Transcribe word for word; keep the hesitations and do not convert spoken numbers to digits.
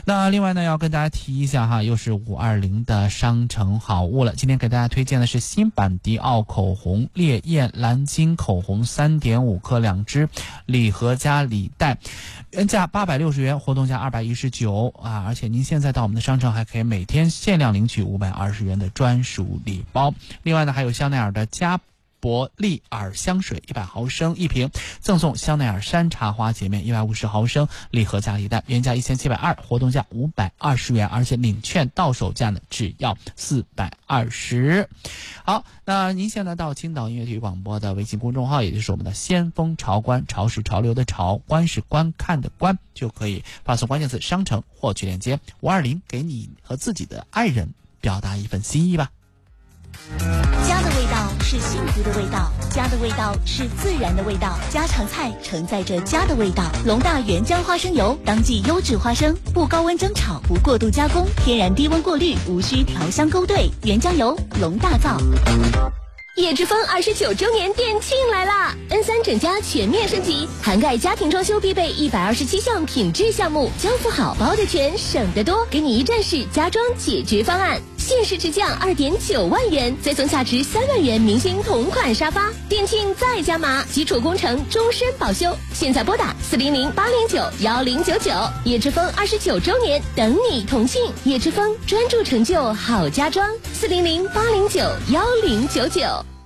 那另外呢，要跟大家提一下哈，又是五二零的商城好物了。今天给大家推荐的是新版迪奥口红烈焰蓝金口红 三点五 克两支，礼盒加礼袋，原价八百六十元，活动价二百一十九啊！而且您现在到我们的商城还可以每天限量领取五百二十元的专属礼包。另外呢，还有香奈儿的加伯利尔香水一百毫升一瓶，赠送香奈儿山茶花洁面一百五十毫升，礼盒加礼袋，原价一千七百二十，活动价五百二十元，而且领券到手价呢只要四百二十。好，那您现在到青岛音乐体育广播的微信公众号，也就是我们的先锋潮观，潮是潮流的潮，观是观看的观，就可以发送关键词商城获取链接。五二零给你和自己的爱人表达一份心意吧。 家的味道是幸福的味道，家的味道是自然的味道，家常菜承载着家的味道。龙大原浆花生油，当季优质花生，不高温蒸炒，不过度加工，天然低温过滤，无需调香勾兑。原浆油，龙大造。 叶之峰二十九周年店庆来啦 ！N 三 整家全面升级，涵盖家庭装修必备一百二十七项品质项目，交付好包的全，省得多，给你一站式家装解决方案。限时直降二点九万元，再送价值三万元明星同款沙发。店庆再加码，基础工程终身保修。现在拨打四零零八零九幺零九九，叶之峰二十九周年等你同庆。叶之峰专注成就好家装，四零零八零九幺零九九。